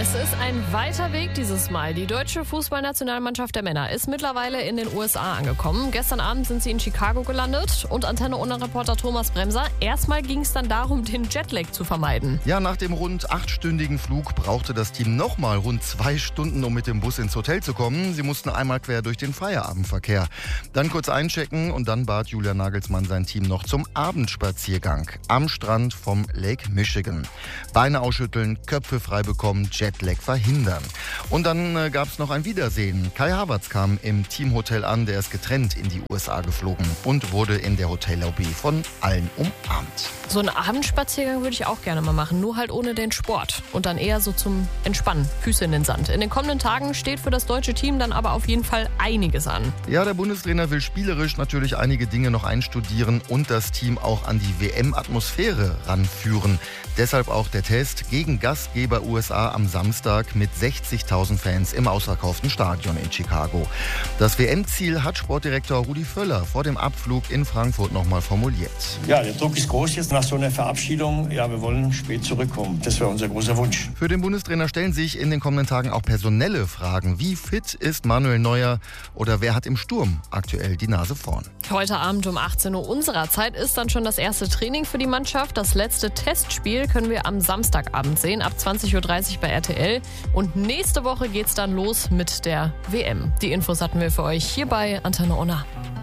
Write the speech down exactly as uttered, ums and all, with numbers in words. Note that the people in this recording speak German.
Es ist ein weiter Weg dieses Mal. Die deutsche Fußballnationalmannschaft der Männer ist mittlerweile in den U S A angekommen. Gestern Abend sind sie in Chicago gelandet und Antenne-Ohne-Reporter Thomas Bremser. Erstmal ging es dann darum, den Jetlag zu vermeiden. Ja, nach dem rund achtstündigen Flug brauchte das Team nochmal rund zwei Stunden, um mit dem Bus ins Hotel zu kommen. Sie mussten einmal quer durch den Feierabendverkehr. Dann kurz einchecken und dann bat Julian Nagelsmann sein Team noch zum Abendspaziergang am Strand vom Lake Michigan. Beine ausschütteln, Köpfe frei bekommen, Jetlag verhindern. Und dann äh, gab es noch ein Wiedersehen. Kai Havertz kam im Teamhotel an, der ist getrennt in die U S A geflogen und wurde in der Hotellobby von allen umarmt. So einen Abendspaziergang würde ich auch gerne mal machen, nur halt ohne den Sport. Und dann eher so zum Entspannen, Füße in den Sand. In den kommenden Tagen steht für das deutsche Team dann aber auf jeden Fall einiges an. Ja, der Bundestrainer will spielerisch natürlich einige Dinge noch einstudieren und das Team auch an die W M-Atmosphäre ranführen. Deshalb auch der Test gegen Gastgeber U S A am Samstag mit sechzigtausend Fans im ausverkauften Stadion in Chicago. Das W M-Ziel hat Sportdirektor Rudi Völler vor dem Abflug in Frankfurt nochmal formuliert. Ja, der Druck ist groß jetzt nach so einer Verabschiedung. Ja, wir wollen spät zurückkommen. Das wäre unser großer Wunsch. Für den Bundestrainer stellen sich in den kommenden Tagen auch personelle Fragen. Wie fit ist Manuel Neuer oder wer hat im Sturm aktuell die Nase vorn? Heute Abend um achtzehn Uhr unserer Zeit ist dann schon das erste Training für die Mannschaft. Das letzte Testspiel können wir am Samstagabend sehen, ab zwanzig Uhr dreißig bei R T L. Und nächste Woche geht's dann los mit der W M. Die Infos hatten wir für euch hier bei Antenne Ohne.